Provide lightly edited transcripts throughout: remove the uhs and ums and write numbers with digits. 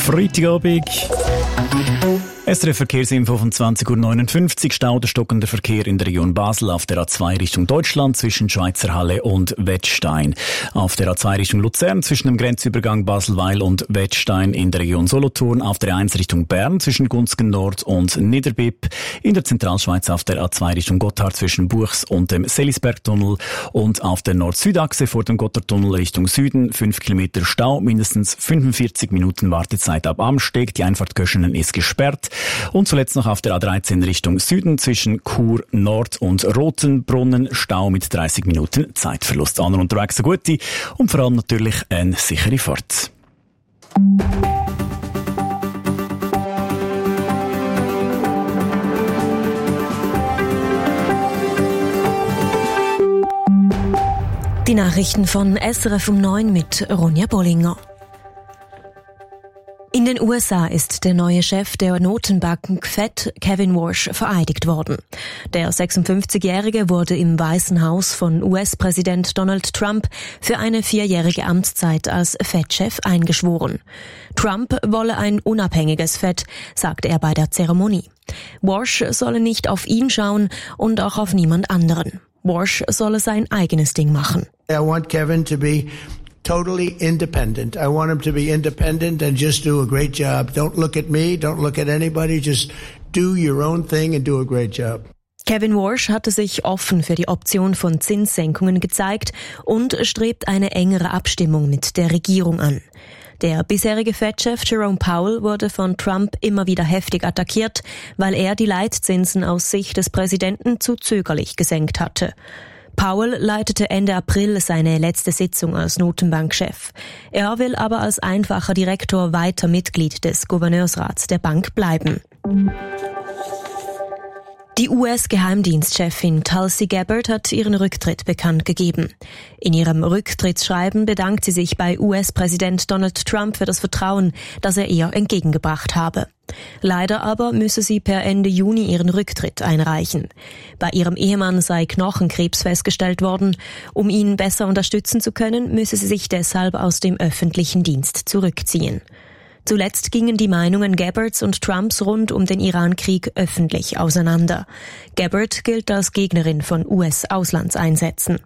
Freitagabend. SRF Verkehrsinfo von 20.59 Uhr. Stau oder stockender Verkehr in der Region Basel auf der A2 Richtung Deutschland zwischen Schweizer Halle und Wettstein. Auf der A2 Richtung Luzern zwischen dem Grenzübergang Baselweill und Wettstein in der Region Solothurn. Auf der A1 Richtung Bern zwischen Gunzgen Nord und Niederbipp. In der Zentralschweiz auf der A2 Richtung Gotthard zwischen Buchs und dem Selisbergtunnel. Und auf der Nord-Süd-Achse vor dem Gotthardtunnel Richtung Süden 5 Kilometer Stau, mindestens 45 Minuten Wartezeit ab Amsteg. Die Einfahrt Köschenen ist gesperrt. Und zuletzt noch auf der A13 Richtung Süden zwischen Chur Nord und Rotenbrunnen Stau mit 30 Minuten Zeitverlust. An und unterwegs eine gute und vor allem natürlich eine sichere Fahrt. Die Nachrichten von SRF um 9 mit Ronja Bollinger. In den USA ist der neue Chef der Notenbank Fed, Kevin Warsh, vereidigt worden. Der 56-Jährige wurde im Weißen Haus von US-Präsident Donald Trump für eine 4-jährige Amtszeit als Fed-Chef eingeschworen. Trump wolle ein unabhängiges Fed, sagte er bei der Zeremonie. Warsh solle nicht auf ihn schauen und auch auf niemand anderen. Warsh solle sein eigenes Ding machen. I want Kevin to be totally independent. I want him to be independent and just do a great job. Don't look at me, don't look at anybody, just do your own thing and do a great job. Kevin Warsh hatte sich offen für die Option von Zinssenkungen gezeigt und strebt eine engere Abstimmung mit der Regierung an. Der bisherige Fed-Chef Jerome Powell wurde von Trump immer wieder heftig attackiert, weil er die Leitzinsen aus Sicht des Präsidenten zu zögerlich gesenkt hatte. Powell leitete Ende April seine letzte Sitzung als Notenbankchef. Er will aber als einfacher Direktor weiter Mitglied des Gouverneursrats der Bank bleiben. Die US-Geheimdienstchefin Tulsi Gabbard hat ihren Rücktritt bekannt gegeben. In ihrem Rücktrittsschreiben bedankt sie sich bei US-Präsident Donald Trump für das Vertrauen, das er ihr entgegengebracht habe. Leider aber müsse sie per Ende Juni ihren Rücktritt einreichen. Bei ihrem Ehemann sei Knochenkrebs festgestellt worden. Um ihn besser unterstützen zu können, müsse sie sich deshalb aus dem öffentlichen Dienst zurückziehen. Zuletzt gingen die Meinungen Gabbards und Trumps rund um den Iran-Krieg öffentlich auseinander. Gabbard gilt als Gegnerin von US-Auslandseinsätzen.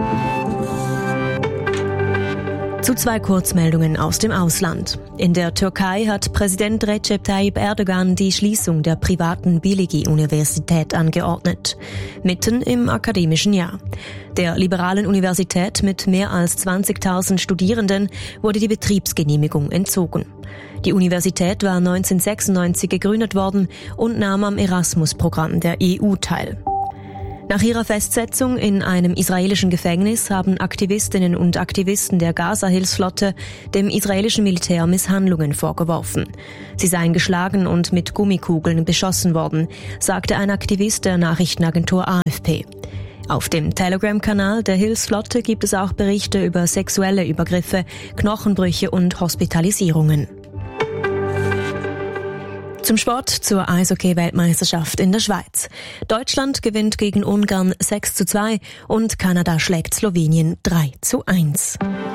Zu 2 Kurzmeldungen aus dem Ausland. In der Türkei hat Präsident Recep Tayyip Erdogan die Schließung der privaten Biligi-Universität angeordnet. Mitten im akademischen Jahr. Der liberalen Universität mit mehr als 20.000 Studierenden wurde die Betriebsgenehmigung entzogen. Die Universität war 1996 gegründet worden und nahm am Erasmus-Programm der EU teil. Nach ihrer Festsetzung in einem israelischen Gefängnis haben Aktivistinnen und Aktivisten der Gaza-Hilfsflotte dem israelischen Militär Misshandlungen vorgeworfen. Sie seien geschlagen und mit Gummikugeln beschossen worden, sagte ein Aktivist der Nachrichtenagentur AFP. Auf dem Telegram-Kanal der Hilfsflotte gibt es auch Berichte über sexuelle Übergriffe, Knochenbrüche und Hospitalisierungen. Zum Sport, zur Eishockey-Weltmeisterschaft in der Schweiz. Deutschland gewinnt gegen Ungarn 6:2 und Kanada schlägt Slowenien 3:1.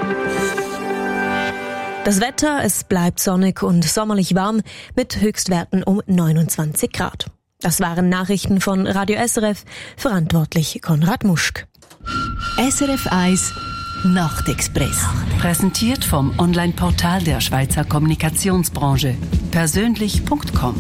Das Wetter, es bleibt sonnig und sommerlich warm mit Höchstwerten um 29 Grad. Das waren Nachrichten von Radio SRF, verantwortlich Konrad Muschk. SRF 1 Nachtexpress. Präsentiert vom Online-Portal der Schweizer Kommunikationsbranche. Persönlich.com.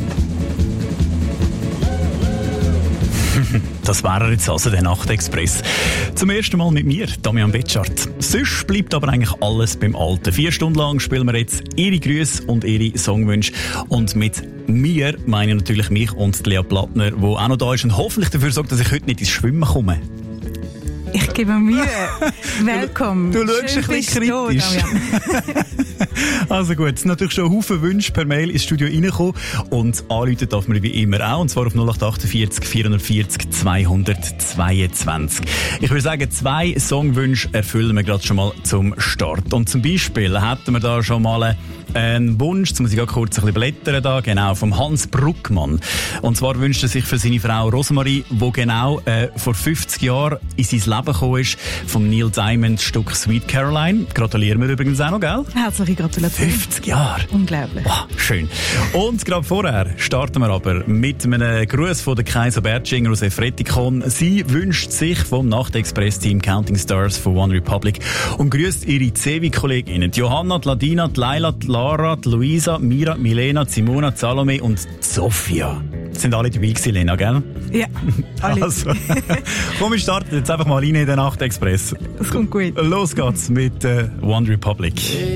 Das war jetzt also der Nachtexpress. Zum ersten Mal mit mir, Damian Betschart. Sonst bleibt aber eigentlich alles beim Alten. 4 Stunden lang spielen wir jetzt Ihre Grüße und Ihre Songwünsche. Und mit mir meine ich natürlich mich und Lea Plattner, die auch noch da ist und hoffentlich dafür sorgt, dass ich heute nicht ins Schwimmen komme. Ich gebe mir Mühe. Willkommen. Du schaust ein bisschen kritisch. Also gut, es sind natürlich schon Haufen Wünsche per Mail ins Studio reingekommen und anrufen darf man wie immer auch, und zwar auf 0848 440 222. Ich würde sagen, 2 Songwünsche erfüllen wir gerade schon mal zum Start. Und zum Beispiel hätten wir da schon mal einen Wunsch, jetzt muss ich kurz ein bisschen blättern da, genau, vom Hans Bruckmann. Und zwar wünscht er sich für seine Frau Rosemarie, die genau vor 50 Jahren in sein Leben gekommen ist, vom Neil Diamond Stück Sweet Caroline. Gratulieren wir übrigens auch noch, gell? Herzliche Gratulation. 50 Jahre. Unglaublich. Wow, schön. Und gerade vorher starten wir aber mit einem Gruß von der Kaiser Bertschinger aus Efretikon. Sie wünscht sich vom Nachtexpress-Team Counting Stars von One Republic und grüßt ihre CEWI-Kolleginnen. Die Johanna, die Ladina, die Laila, die Lara, die Luisa, Mira, Milena, die Simona, die Salome und die Sophia. Sind alle dabei gewesen, Lena, gell? Ja, alle. Also, komm, wir starten jetzt einfach mal rein in den Nachtexpress. Das kommt gut. Los geht's mit One Republic.